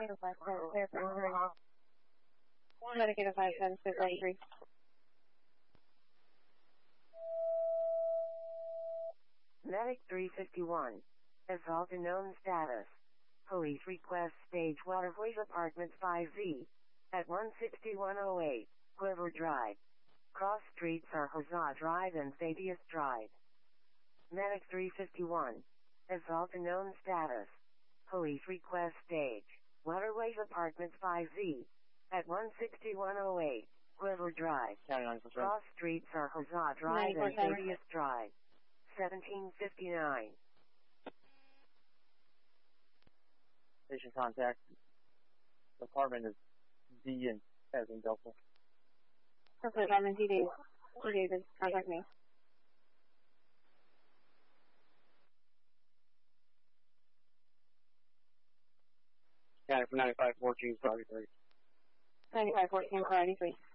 805 clear for Missouri. Medic 805 clear for 83. Medic 351. Assault unknown status. Police request stage Waterways Apartments 5Z. At 16108, Quiver Drive. Cross streets are Huzzah Drive and Thaddeus Drive. Medic 351. Assault unknown status. Police request stage. Waterways Apartments 5Z. At 16108, Quiver Drive. Cross streets are Huzzah Drive and Thaddeus Drive. 1759. Station contact. The apartment is D and as in Delta. Perfect, I'm in DD. David, contact me. Yeah, from 9514 for 93. 9514 for 93.